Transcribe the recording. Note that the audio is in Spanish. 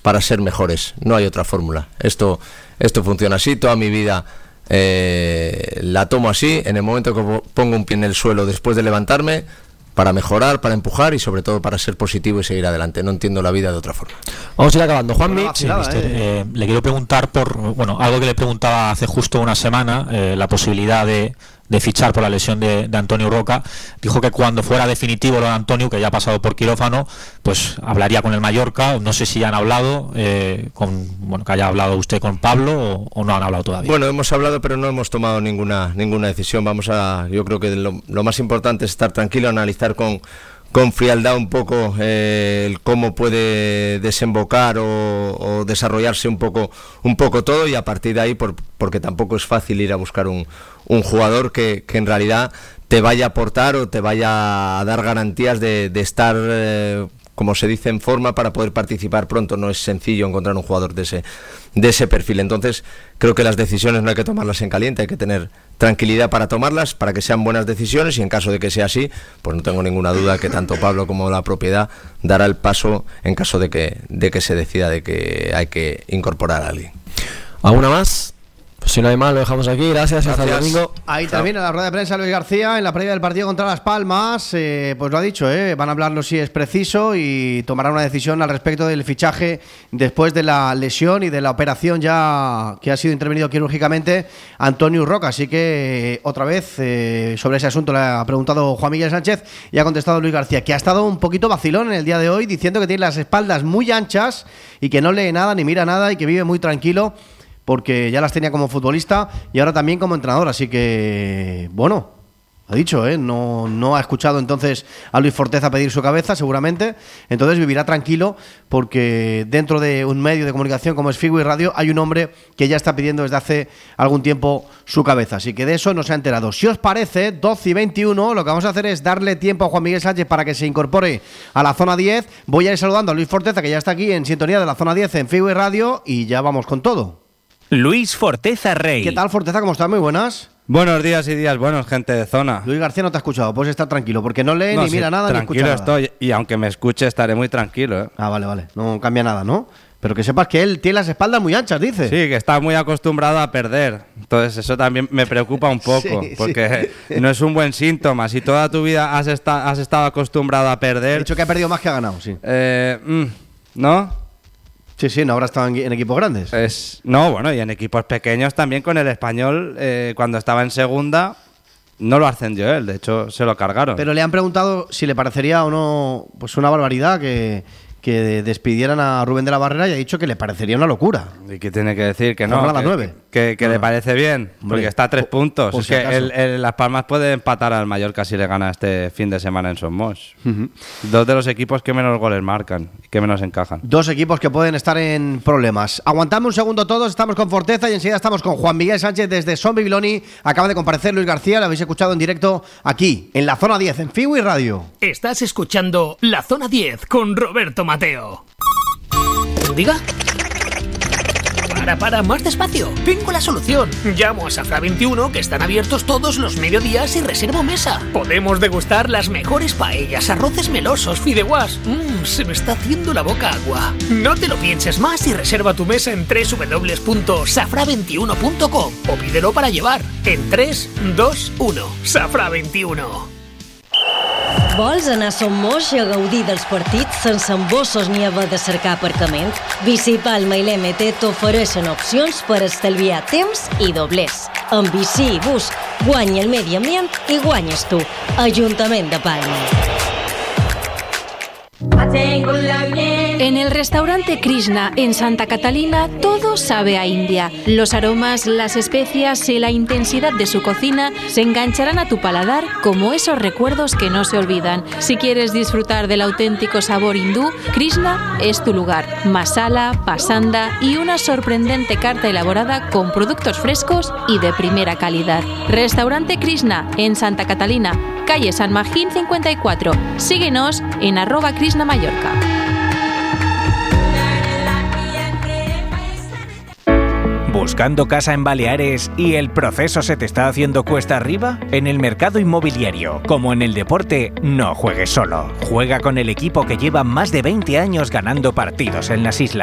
para ser mejores. No hay otra fórmula. Esto funciona así. Toda mi vida la tomo así. En el momento que pongo un pie en el suelo después de levantarme, para mejorar, para empujar y sobre todo para ser positivo y seguir adelante. No entiendo la vida de otra forma. Vamos a ir acabando. Juanmi, sí, le quiero preguntar por algo que le preguntaba hace justo una semana, la posibilidad de fichar por la lesión de Antonio Roca. Dijo que cuando fuera definitivo lo de Antonio, que ya ha pasado por quirófano, pues hablaría con el Mallorca. No sé si ya han hablado que haya hablado usted con Pablo o no han hablado todavía. Bueno, hemos hablado, pero no hemos tomado ninguna decisión. Yo creo que lo más importante es estar tranquilo, analizar con frialdad un poco el cómo puede desembocar o desarrollarse un poco todo, y a partir de ahí, porque tampoco es fácil ir a buscar un jugador que en realidad te vaya a aportar o te vaya a dar garantías de estar, como se dice, en forma para poder participar pronto. No es sencillo encontrar un jugador de ese perfil. Entonces creo que las decisiones no hay que tomarlas en caliente, hay que tener tranquilidad para tomarlas, para que sean buenas decisiones, y en caso de que sea así, pues no tengo ninguna duda que tanto Pablo como la propiedad dará el paso en caso de que se decida de que hay que incorporar a alguien. ¿Alguna más? Pues si no hay más, lo dejamos aquí. Gracias. Hasta el domingo. Ahí termina la rueda de prensa Luis García en la previa del partido contra Las Palmas. Pues lo ha dicho, van a hablarlo si es preciso y tomará una decisión al respecto del fichaje después de la lesión y de la operación ya que ha sido intervenido quirúrgicamente Antonio Roca. Así que otra vez sobre ese asunto le ha preguntado Juan Miguel Sánchez y ha contestado Luis García, que ha estado un poquito vacilón en el día de hoy, diciendo que tiene las espaldas muy anchas y que no lee nada ni mira nada y que vive muy tranquilo, porque ya las tenía como futbolista y ahora también como entrenador. Así que, bueno, ha dicho, no ha escuchado entonces a Luis Forteza pedir su cabeza, seguramente. Entonces vivirá tranquilo, porque dentro de un medio de comunicación como es Figui Radio hay un hombre que ya está pidiendo desde hace algún tiempo su cabeza. Así que de eso no se ha enterado. Si os parece, 12:21, lo que vamos a hacer es darle tiempo a Juan Miguel Sánchez para que se incorpore a la zona 10. Voy a ir saludando a Luis Forteza, que ya está aquí en sintonía de la zona 10 en Figui Radio, y ya vamos con todo. Luis Forteza Rey. ¿Qué tal, Forteza? ¿Cómo estás? Muy buenas. Buenos días y días buenos, gente de zona. Luis García no te ha escuchado, puedes estar tranquilo, porque no lee ni mira nada ni escucha nada. Tranquilo estoy, y aunque me escuche estaré muy tranquilo. Ah, vale, no cambia nada, ¿no? Pero que sepas que él tiene las espaldas muy anchas, dice. Sí, que está muy acostumbrado a perder. Entonces eso también me preocupa un poco, porque no es un buen síntoma. Si toda tu vida has estado acostumbrado a perder... He dicho que ha perdido más que ha ganado, sí. ¿No? Sí, no habrá estado en equipos grandes. Y en equipos pequeños también. Con el Español, cuando estaba en segunda, no lo ascendió él, de hecho se lo cargaron. Pero le han preguntado si le parecería o no, pues una barbaridad que despidieran a Rubén de la Barrera, y ha dicho que le parecería una locura. ¿Y qué tiene que decir? Que no, Jornada 9. Que le parece bien, porque está a 3 puntos. Es que Las Palmas puede empatar al Mallorca si le gana este fin de semana en Somos. Dos de los equipos que menos goles marcan y que menos encajan. Dos equipos que pueden estar en problemas. Aguantamos un segundo todos, estamos con Forteza y enseguida estamos con Juan Miguel Sánchez desde Son Bibiloni. Acaba de comparecer Luis García, lo habéis escuchado en directo aquí, en la Zona 10, en Figui Radio. Estás escuchando La Zona 10 con Roberto Mateo. ¿Diga? Para, más despacio. Tengo la solución. Llamo a Safra 21, que están abiertos todos los mediodías, y reservo mesa. Podemos degustar las mejores paellas, arroces melosos, fideuás. Se me está haciendo la boca agua. No te lo pienses más y reserva tu mesa en www.safra21.com o pídelo para llevar en 3, 2, 1. Safra 21. Vols anar a Son Moix i a gaudir dels partits sense embossos ni haver de cercar aparcament? Bici Palma i l'MT t'ofereixen opcions per estalviar temps i doblers. Amb bici i bus, guanya el medi ambient i guanyes tu. Ajuntament de Palma. En el restaurante Krishna en Santa Catalina todo sabe a India. Los aromas, las especias y la intensidad de su cocina se engancharán a tu paladar como esos recuerdos que no se olvidan. Si quieres disfrutar del auténtico sabor hindú, Krishna es tu lugar. Masala, pasanda y una sorprendente carta elaborada con productos frescos y de primera calidad. Restaurante Krishna en Santa Catalina, calle San Magín 54. Síguenos en @Krishna Mallorca. ¿Buscando casa en Baleares y el proceso se te está haciendo cuesta arriba? En el mercado inmobiliario, como en el deporte, no juegues solo. Juega con el equipo que lleva más de 20 años ganando partidos en las islas.